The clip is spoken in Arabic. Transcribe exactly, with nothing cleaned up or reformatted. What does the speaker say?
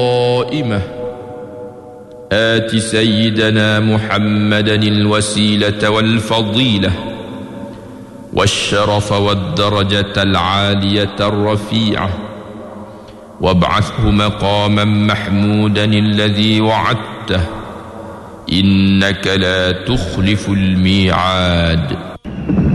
قائمة آت سيدنا محمدا الوسيلة والفضيلة والشرف والدرجة العالية الرفيعة وابعثه مقاما محمودا الذي وعدته إنك لا تخلف الميعاد.